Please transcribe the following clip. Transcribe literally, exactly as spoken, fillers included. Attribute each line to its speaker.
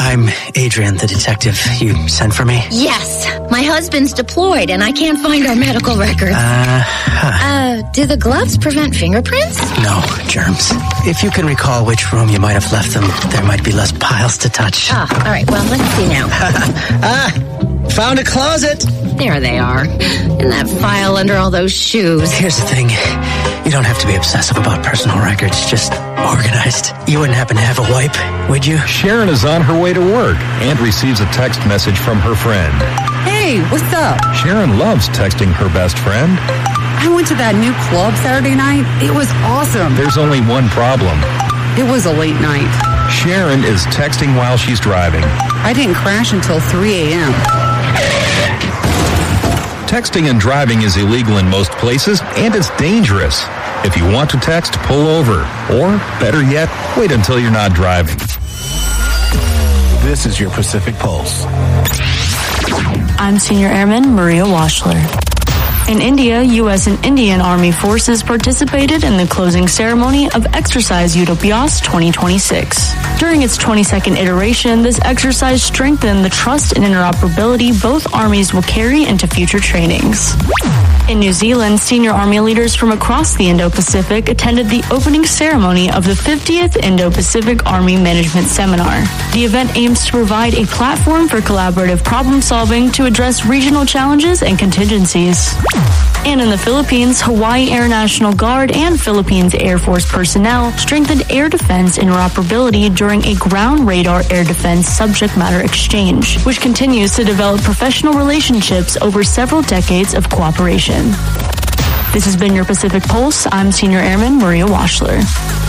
Speaker 1: I'm Adrian, the detective. You sent for me?
Speaker 2: Yes. My husband's deployed and I can't find our medical records.
Speaker 1: Uh, huh.
Speaker 2: Uh, do the gloves prevent fingerprints?
Speaker 1: No, germs. If you can recall which room you might have left them, there might be less piles to touch.
Speaker 2: Ah, all right. Well, let's see now.
Speaker 1: Ah, found a closet.
Speaker 2: There they are. In that file under all those shoes.
Speaker 1: Here's the thing. You don't have to be obsessive about personal records, just organized. You wouldn't happen to have a wipe, would you?
Speaker 3: Sharon is on her way to work and receives a text message from her friend.
Speaker 4: Hey, what's up?
Speaker 3: Sharon loves texting her best friend.
Speaker 4: I went to that new club Saturday night. It was awesome.
Speaker 3: There's only one problem.
Speaker 4: It was a late night.
Speaker 3: Sharon is texting while she's driving.
Speaker 4: I didn't crash until three a.m.
Speaker 3: Texting and driving is illegal in most places, and it's dangerous. If you want to text, pull over. Or, better yet, wait until you're not driving.
Speaker 5: This is your Pacific Pulse.
Speaker 6: I'm Senior Airman Maria Washler. In India, U S and Indian Army forces participated in the closing ceremony of Exercise Utopias twenty twenty-six. During its twenty-second iteration, this exercise strengthened the trust and interoperability both armies will carry into future trainings. In New Zealand, senior Army leaders from across the Indo-Pacific attended the opening ceremony of the fiftieth Indo-Pacific Army Management Seminar. The event aims to provide a platform for collaborative problem solving to address regional challenges and contingencies. And in the Philippines, Hawaii Air National Guard and Philippines Air Force personnel strengthened air defense interoperability during a ground radar air defense subject matter exchange, which continues to develop professional relationships over several decades of cooperation. This has been your Pacific Pulse. I'm Senior Airman Maria Washler.